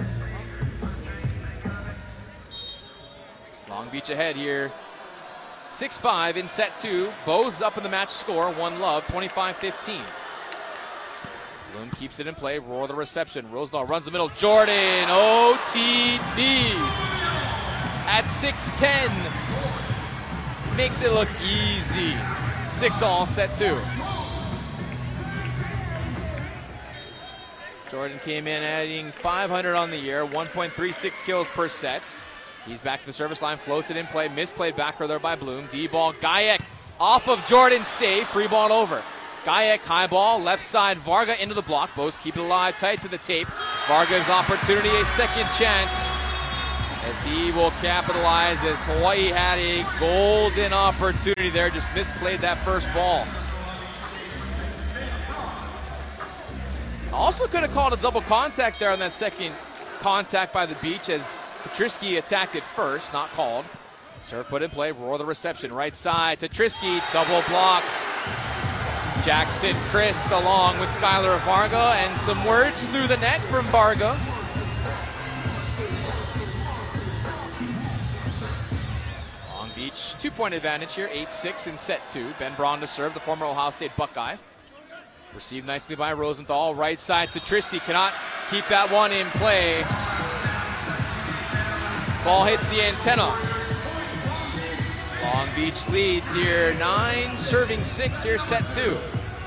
A: Long Beach ahead here, six five in set two. Bows up in the match score, one love, twenty-five fifteen. Bloom keeps it in play. Roar the reception. Rosendahl runs the middle. Jordan, O T T at six ten. Makes it look easy. Six all, set two. Jordan came in adding five hundred on the year, one point three six kills per set. He's back to the service line, floats it in play, misplayed back row there by Bloom. D-ball, Gajek off of Jordan's save, free ball over. Gajek, high ball, left side, Varga into the block. Both keep it alive, tight to the tape. Varga's opportunity, a second chance, as he will capitalize, as Hawaii had a golden opportunity there, just misplayed that first ball. Also could have called a double contact there on that second contact by the Beach, as Petrisky attacked it first, not called. Serve put in play, roar the reception, right side, Petrisky, double blocked. Jackson Christ along with Skylar Varga, and some words through the net from Varga. Long Beach, two-point advantage here, eight six in set two. Ben Braun to serve, the former Ohio State Buckeye. Received nicely by Rosenthal, right side to Tristy, cannot keep that one in play. Ball hits the antenna. Long Beach leads here, nine, serving six here, set two.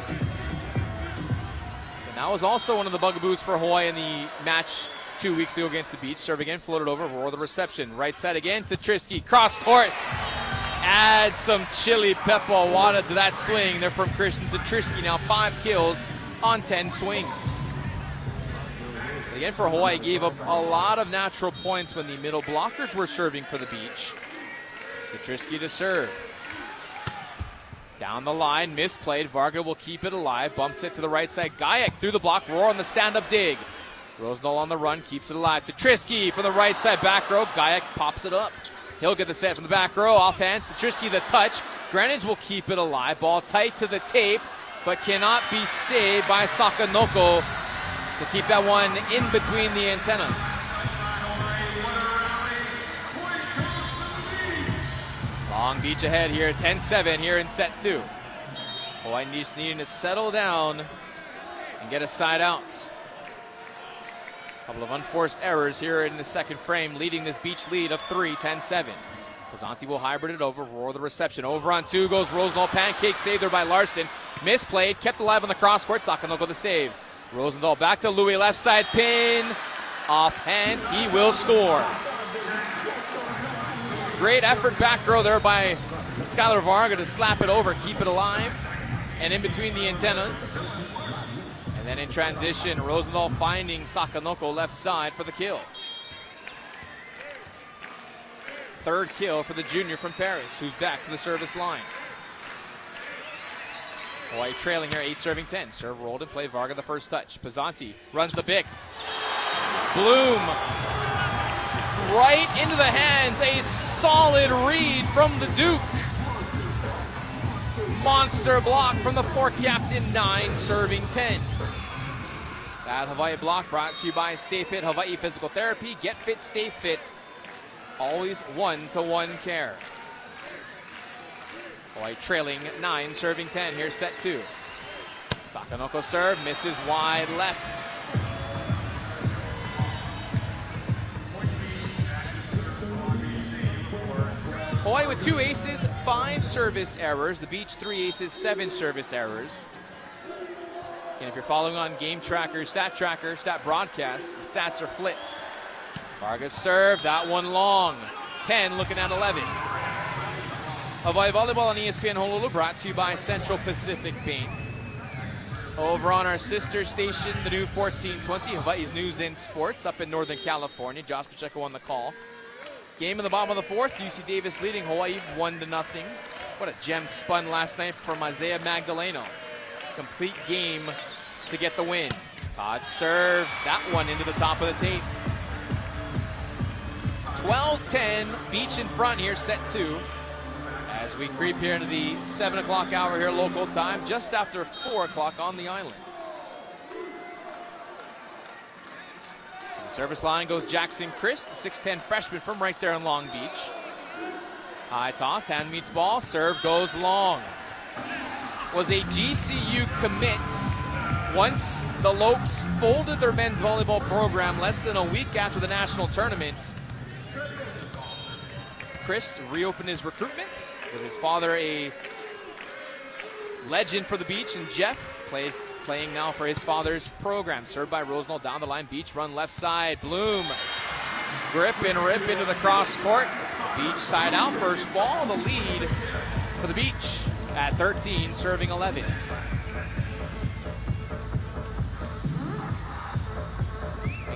A: And that was also one of the bugaboos for Hawaii in the match two weeks ago against the Beach. Serve again, floated over, roar the reception. Right side again to Trisky, cross court. Add some chili pepper water to that swing. They're from Christian Tetrisky now, five kills on ten swings. Again, for Hawaii, gave up a lot of natural points when the middle blockers were serving for the Beach. Tetrisky to serve. Down the line, misplayed. Varga will keep it alive. Bumps it to the right side. Gajek through the block. Roar on the stand-up dig. Rosendahl on the run, keeps it alive. Tetrisky for the right side back row. Gajek pops it up. He'll get the set from the back row. Off hands. Tetrisky the touch. Greenwich will keep it alive. Ball tight to the tape, but cannot be saved by Sakanoko to keep that one in between the antennas. Long Beach ahead here, ten seven here in set two. Hawaii just needing to settle down and get a side out. A couple of unforced errors here in the second frame, leading this Beach lead of three, ten seven. Pizzanti will hybrid it over, roar the reception. Over on two goes Rosendahl, pancake saved there by Larson. Misplayed, kept alive on the cross court, Sakanoko the save. Rosendahl back to Louis, left side pin. Off hands, he will score. Great effort back row there by Skylar Varga to slap it over, keep it alive, and in between the antennas. And then in transition, Rosendahl finding Sakanoko left side for the kill. Third kill for the junior from Paris, who's back to the service line. Hawaii trailing here, eight serving ten. Serve rolled and play, Varga the first touch. Pizzanti runs the pick. Bloom right into the hands, a solid read from the Duke. Monster block from the four captain, nine serving ten. That Hawaii block brought to you by Stay Fit Hawaii Physical Therapy. Get fit, stay fit. Always one-to-one care. Hawaii trailing nine, serving ten. Here's set two. Sakanoko serve, misses wide left. Hawaii with two aces, five service errors. The Beach, three aces, seven service errors. And if you're following on Game Tracker, Stat Tracker, Stat Broadcast, the stats are flipped. Vargas serve, that one long. ten, looking at eleven. Hawaii Volleyball on E S P N Honolulu, brought to you by Central Pacific Bank. Over on our sister station, the new fourteen twenty, Hawaii's News and Sports, up in Northern California. Josh Pacheco on the call. Game in the bottom of the fourth, U C Davis leading Hawaii one to nothing. What a gem spun last night from Isaiah Magdaleno. Complete game to get the win. Todd serve, that one into the top of the tape. twelve ten, Beach in front here, set two. As we creep here into the seven o'clock hour here local time, just after four o'clock on the island. To the service line goes Jackson Christ, six ten freshman from right there in Long Beach. High toss, hand meets ball, serve goes long. Was a G C U commit once the Lopes folded their men's volleyball program less than a week after the national tournament. Chris reopened his recruitment with his father, a legend for the Beach, and Jeff played, playing now for his father's program. Served by Rosendahl down the line, Beach run left side. Bloom, grip and rip into the cross court. Beach side out, first ball, the lead for the Beach at thirteen, serving eleven.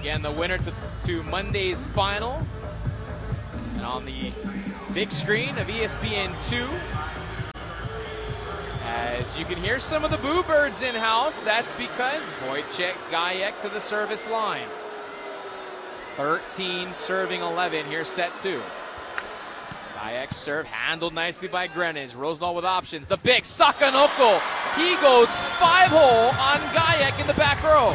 A: Again, the winner to, to Monday's final. And on the big screen of E S P N two, as you can hear some of the Boo Birds in-house, that's because Wojciech Gajek to the service line. thirteen serving eleven, here's set two. Gajek serve handled nicely by Greenidge. Rosendahl with options. The big Sakanoko. He goes five-hole on Gajek in the back row.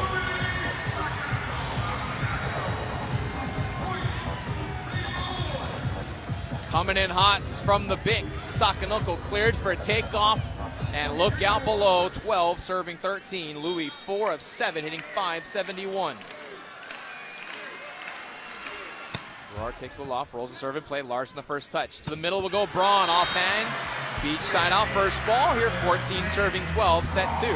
A: Coming in hot from the big. Sakanoko cleared for a takeoff. And look out below, twelve serving thirteen. Louis four of seven, hitting five seventy-one. Roar takes a little off, rolls the serve and play. Larson the first touch. To the middle will go Braun, off hands. Beach side out, first ball. Here fourteen serving twelve, set two.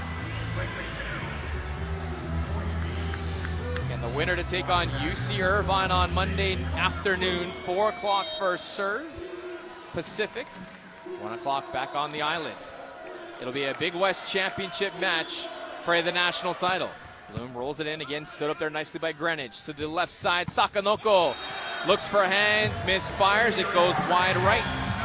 A: And the winner to take on U C Irvine on Monday afternoon, four o'clock first serve. Pacific, one o'clock back on the island. It'll be a Big West Championship match for the national title. Bloom rolls it in again, stood up there nicely by Greenidge. To the left side, Sakanoko looks for hands, misfires, it goes wide right.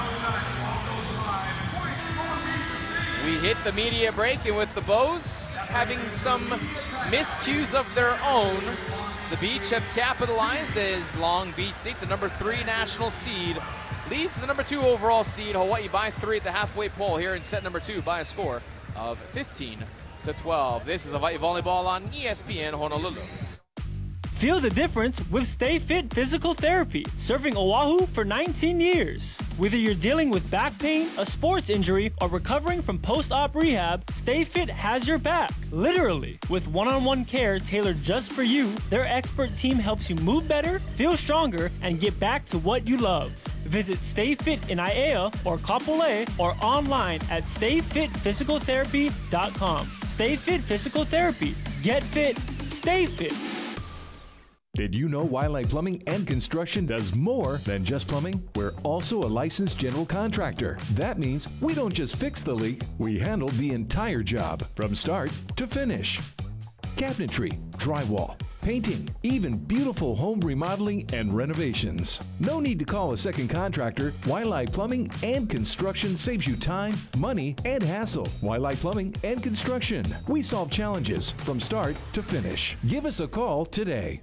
A: We hit the media break, and with the Bows having some miscues of their own, the Beach have capitalized as Long Beach State, the number three national seed, leads the number two overall seed, Hawaii, by three at the halfway pole here in set number two by a score of fifteen to twelve. This is Hawaii Volleyball on E S P N Honolulu.
J: Feel the difference with Stay Fit Physical Therapy, serving Oahu for nineteen years. Whether you're dealing with back pain, a sports injury, or recovering from post-op rehab, Stay Fit has your back. Literally, with one-on-one care tailored just for you, their expert team helps you move better, feel stronger, and get back to what you love. Visit Stay Fit in Aiea or Kapolei or online at stay fit physical therapy dot com. Stay Fit Physical Therapy. Get fit, stay fit.
K: Did you know Wildlife Plumbing and Construction does more than just plumbing? We're also a licensed general contractor. That means we don't just fix the leak, we handle the entire job from start to finish. Cabinetry, drywall, painting, even beautiful home remodeling and renovations. No need to call a second contractor. Wildlife Plumbing and Construction saves you time, money, and hassle. Wildlife Plumbing and Construction. We solve challenges from start to finish. Give us a call today.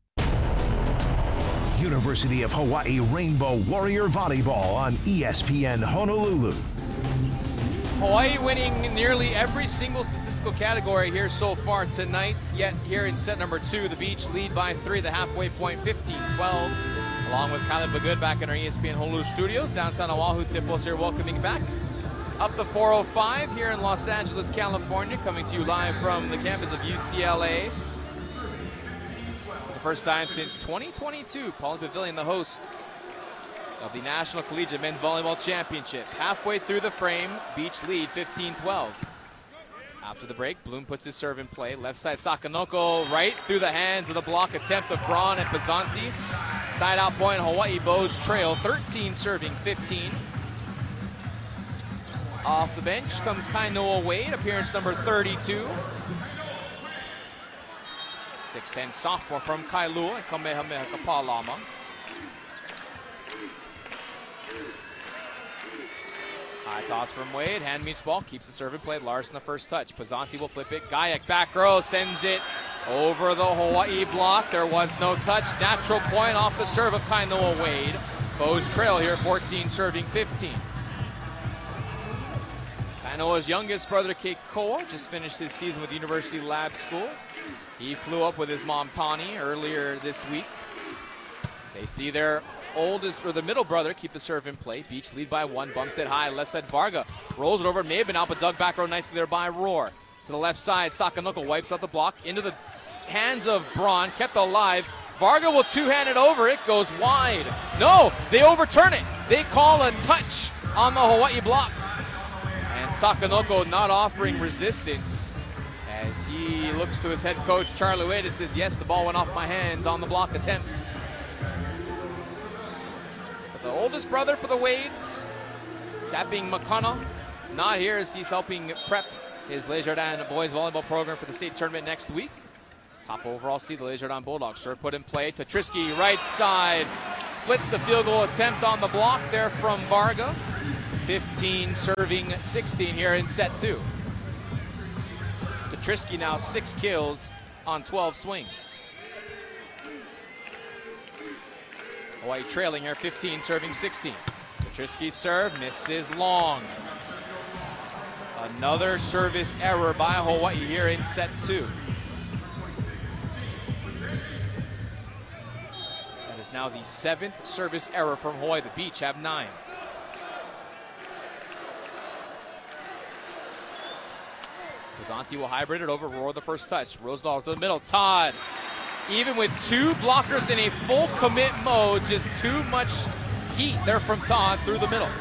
D: University of Hawaii Rainbow Warrior Volleyball on E S P N Honolulu.
A: Hawaii winning nearly every single statistical category here so far tonight. Yet here in set number two, the Beach lead by three, the halfway point fifteen twelve. Along with Khaled Bagood back in our E S P N Honolulu studios. Downtown Oahu, Tipos here welcoming back. Up the four oh five here in Los Angeles, California. Coming to you live from the campus of U C L A. First time since twenty twenty-two, Pauley Pavilion, the host of the National Collegiate Men's Volleyball Championship. Halfway through the frame, Beach lead fifteen twelve. After the break, Bloom puts his serve in play. Left side, Sakanoko right through the hands of the block attempt of Braun and Pizzanti. Side out point, Hawaii Bows trail, thirteen serving fifteen. Off the bench comes Kainoa Wade, appearance number thirty-two. six ten sophomore from Kailua and Kamehameha Kapalama. High toss from Wade, hand meets ball, keeps the serve in play. Larson the first touch. Pizzanti will flip it. Gajek back row sends it over the Hawaii block. There was no touch. Natural point off the serve of Kainoa Wade. Bows trail here, fourteen serving fifteen. Kainoa's youngest brother, Keikoa, just finished his season with University Lab School. He flew up with his mom, Tani, earlier this week. They see their oldest, or the middle brother, keep the serve in play. Beach lead by one, bumps it high. Left side, Varga rolls it over. May have been out, but dug back row nicely there by Roar. To the left side, Sakanoko wipes out the block. Into the hands of Braun, kept alive. Varga will two-hand it over. It goes wide. No, they overturn it. They call a touch on the Hawaii block. And Sakanoko not offering resistance, as he looks to his head coach, Charlie Wade, and says, yes, the ball went off my hands on the block attempt. But the oldest brother for the Wades, that being McConnell, not here as he's helping prep his Desjardins boys volleyball program for the state tournament next week. Top overall seed, the Jordan Bulldogs. Serve put in play. Tatrisky, right side. Splits the field goal attempt on the block there from Varga. fifteen serving sixteen here in set two. Tatrisky now six kills on twelve swings. Hawaii trailing here, fifteen serving sixteen. Tatrisky's serve misses long. Another service error by Hawaii here in set two. That is now the seventh service error from Hawaii. The Beach have nine. Pisanti will hybrid it over Roar the first touch. Rosendahl to the middle. Todd, even with two blockers in a full commit mode, just too much heat there from Todd through the middle.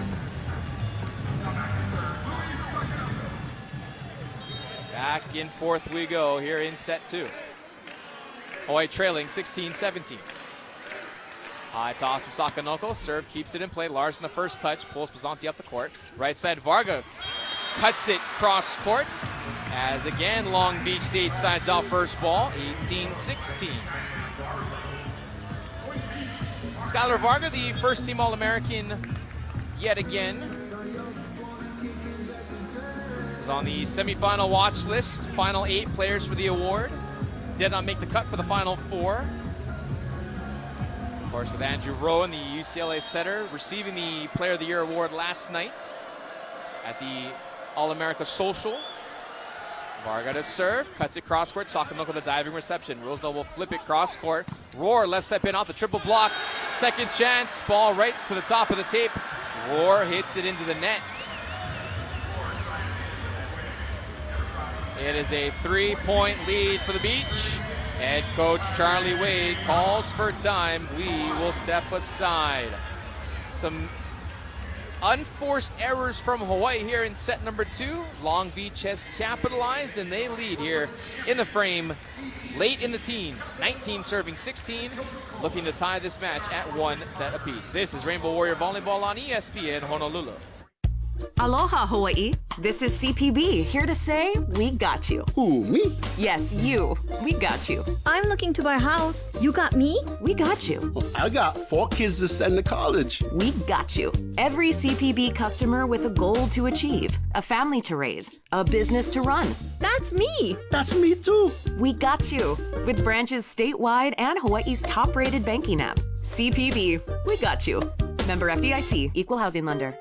A: Back and forth we go here in set two. Hawaii trailing sixteen seventeen. High toss from Sakanoko. Serve keeps it in play. Larson the first touch. Pulls Pisanti up the court. Right side Varga cuts it cross court. As again, Long Beach State sides out first ball, eighteen sixteen. Skylar Varga, the first team All-American yet again, is on the semifinal watch list. Final eight players for the award. Did not make the cut for the final four. Of course, with Andrew Rowan, the U C L A setter, receiving the Player of the Year award last night at the All-America Social. Varga to serve, cuts it cross court. Sakamoko the diving reception. Rosendahl will flip it cross court. Roar left side pin off the triple block. Second chance, ball right to the top of the tape. Roar hits it into the net. It is a three-point lead for the Beach. Head coach Charlie Wade calls for time. We will step aside. Some unforced errors from Hawaii here in set number two. Long Beach has capitalized and they lead here in the frame late in the teens. nineteen serving sixteen, looking to tie this match at one set apiece. This is Rainbow Warrior Volleyball on E S P N Honolulu.
L: Aloha, Hawaii. This is C P B, here to say we got you.
M: Who, me?
L: Yes, you. We got you.
N: I'm looking to buy a house. You got me?
L: We got you.
M: I got four kids to send to college.
L: We got you. Every C P B customer with a goal to achieve, a family to raise, a business to run.
N: That's me.
M: That's me too.
L: We got you. With branches statewide and Hawaii's top-rated banking app. C P B, we got you. Member F D I C, Equal Housing Lender.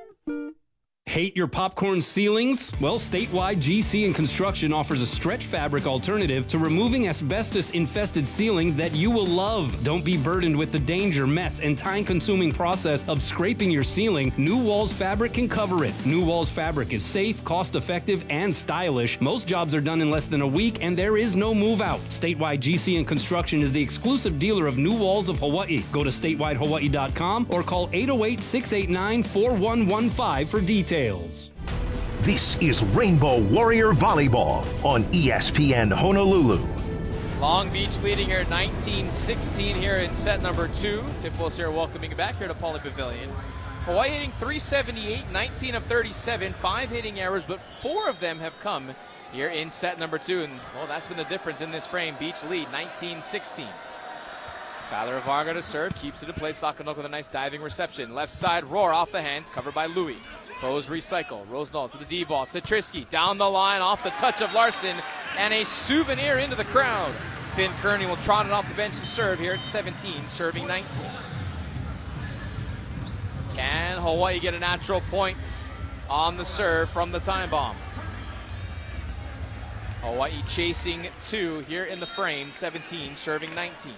B: Hate your popcorn ceilings? Well, Statewide G C and Construction offers a stretch fabric alternative to removing asbestos-infested ceilings that you will love. Don't be burdened with the danger, mess, and time-consuming process of scraping your ceiling. New Walls Fabric can cover it. New Walls Fabric is safe, cost-effective, and stylish. Most jobs are done in less than a week, and there is no move-out. Statewide G C and Construction is the exclusive dealer of New Walls of Hawaii. Go to statewide hawaii dot com or call eight oh eight, six eight nine, four one one five for details.
D: This is Rainbow Warrior Volleyball on E S P N Honolulu.
A: Long Beach leading here nineteen sixteen here in set number two. Tim Wills here welcoming you back here to Pauley Pavilion. Hawaii hitting three seventy-eight, nineteen of thirty-seven, five hitting errors, but four of them have come here in set number two. And, well, that's been the difference in this frame. Beach lead nineteen sixteen. Skylar Varga to serve, keeps it in place. Sakanoko with a nice diving reception. Left side, Roar off the hands, covered by Louis. Pose recycle. Rosendahl to the D-ball. To Trisky. Down the line off the touch of Larson. And a souvenir into the crowd. Finn Kearney will trot it off the bench to serve here at seventeen, serving nineteen. Can Hawaii get a natural point on the serve from the time bomb? Hawaii chasing two here in the frame. seventeen, serving nineteen.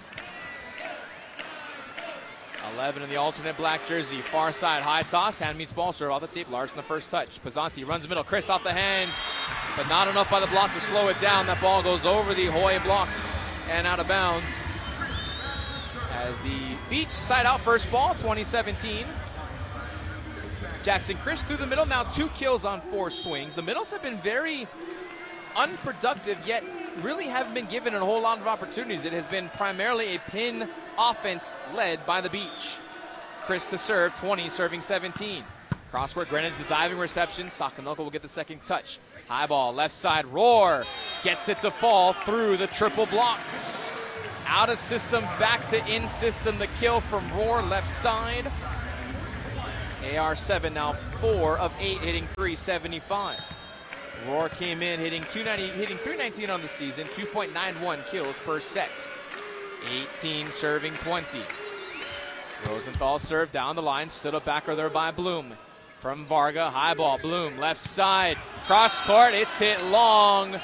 A: eleven in the alternate black jersey. Far side, high toss. Hand meets ball serve off the tape. Larson the first touch. Pisanti runs middle. Chris off the hands, but not enough by the block to slow it down. That ball goes over the Hawaii block and out of bounds. As the Beach side out first ball, twenty seventeen. Jackson Chris through the middle. Now two kills on four swings. The middles have been very unproductive, yet really haven't been given a whole lot of opportunities. It has been primarily a pin offense led by the Beach. Chris to serve, twenty, serving seventeen. Crossword, Greenwich, the diving reception. Sakanoko will get the second touch. High ball, left side, Roar. Gets it to fall through the triple block. Out of system, back to in system. The kill from Roar left side. A R seven now four of eight, hitting three seventy-five. Roar came in hitting two ninety, hitting three nineteen on the season, two point nine one kills per set. eighteen serving twenty. Rosenthal served down the line, stood up backer there by Bloom. From Varga, high ball, Bloom, left side, cross court, it's hit long.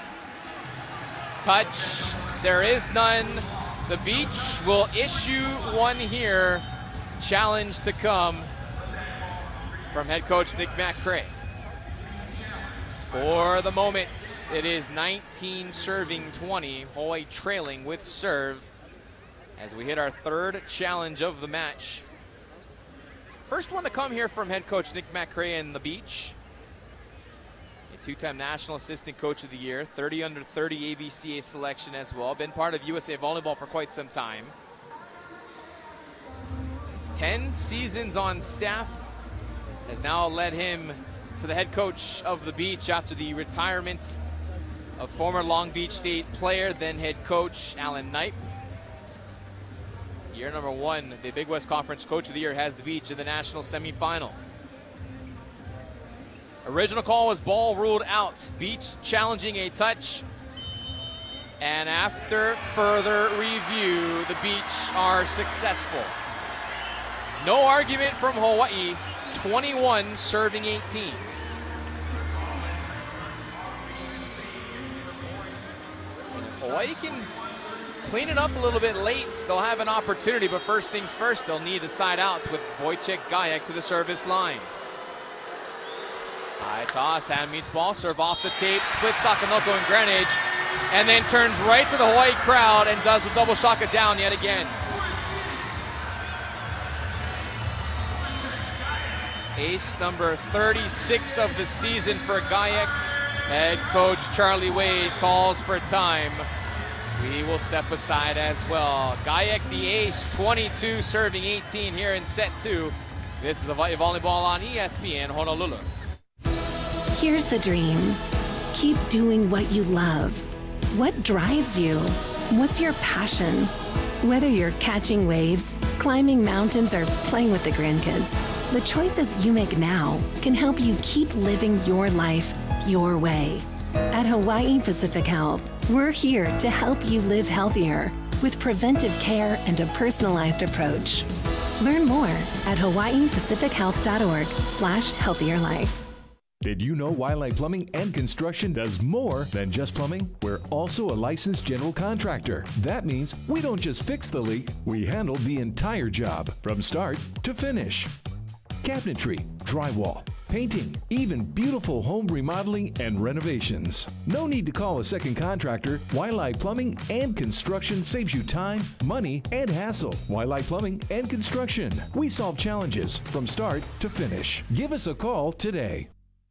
A: Touch, there is none. The Beach will issue one here. Challenge to come from head coach Nick McCray. For the moment, it is nineteen serving twenty. Hawaii trailing with serve as we hit our third challenge of the match. First one to come here from head coach Nick McCray and the Beach. A two-time National Assistant Coach of the Year, thirty under thirty A B C A selection as well. Been part of U S A Volleyball for quite some time. ten seasons on staff has now led him to the head coach of the Beach after the retirement of former Long Beach State player, then head coach Alan Knipe. Year number one, the Big West Conference Coach of the Year has the Beach in the national semifinal. Original call was ball ruled out. Beach challenging a touch. And after further review, the Beach are successful. No argument from Hawaii, twenty-one serving eighteen. And if Hawaii can clean it up a little bit late, they'll have an opportunity, but first things first, they'll need a side outs with Wojciech Gajek to the service line. High toss, hand meets ball, serve off the tape, split Sakanoko and Greenwich, and then turns right to the Hawaii crowd and does the double shaka down yet again. Ace number thirty-six of the season for Gajek. Head coach Charlie Wade calls for time. We will step aside as well. Gajek the ace, twenty-two serving eighteen here in set two. This is Hawaii Volleyball on E S P N Honolulu.
G: Here's the dream. Keep doing what you love. What drives you? What's your passion? Whether you're catching waves, climbing mountains, or playing with the grandkids, the choices you make now can help you keep living your life your way. At Hawaii Pacific Health, we're here to help you live healthier with preventive care and a personalized approach. Learn more at hawaii pacific health dot org slash healthier life.
K: Did you know Wildlife Plumbing and Construction does more than just plumbing? We're also a licensed general contractor. That means we don't just fix the leak, we handle the entire job from start to finish. Cabinetry, drywall, painting, even beautiful home remodeling and renovations. No need to call a second contractor. Wildlife Plumbing and Construction saves you time, money, and hassle. Wildlife Plumbing and Construction. We solve challenges from start to finish. Give us a call today.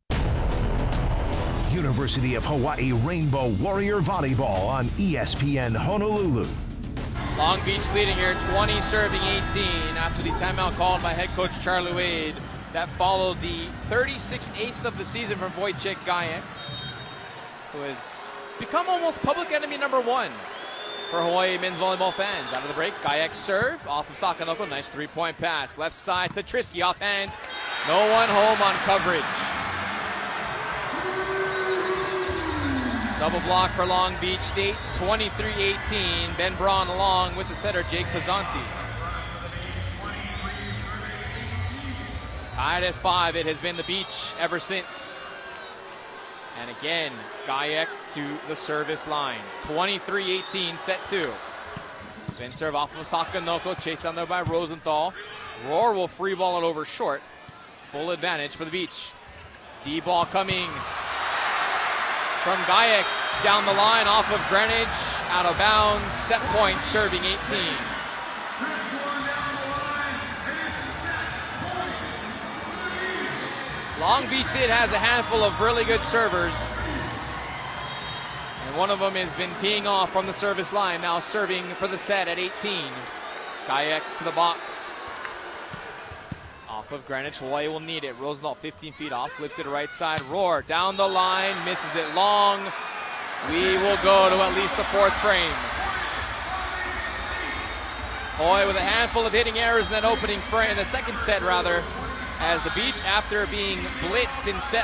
D: University of Hawaii Rainbow Warrior Volleyball on E S P N Honolulu.
A: Long Beach leading here, twenty serving eighteen after the timeout called by head coach Charlie Wade. That followed the thirty-sixth ace of the season from Wojciech Gajek, who has become almost public enemy number one for Hawaii men's volleyball fans. Out of the break, Gajek serve off of Sakanoko. Nice three-point pass. Left side to Trisky off hands. No one home on coverage. Double block for Long Beach State, twenty-three eighteen. Ben Braun along with the setter, Jake Pizzanti. Tied at five, it has been the Beach ever since. And again, Gajek to the service line. twenty-three eighteen, set two. Spin serve off of Sakanoko, chased down there by Rosenthal. Roar will free ball it over short. Full advantage for the Beach. D-ball coming from Gajek down the line off of Greenwich, out of bounds, set point, serving eighteen. Long Beach State has a handful of really good servers. And one of them has been teeing off from the service line, now serving for the set at eighteen. Gajek to the box. Off of Greenwich, Hawaii will need it. Rosenthal fifteen feet off, flips it right side. Roar down the line, misses it long. We will go to at least the fourth frame. Hoy with a handful of hitting errors in that opening frame, in the second set rather, as the Beach, after being blitzed in set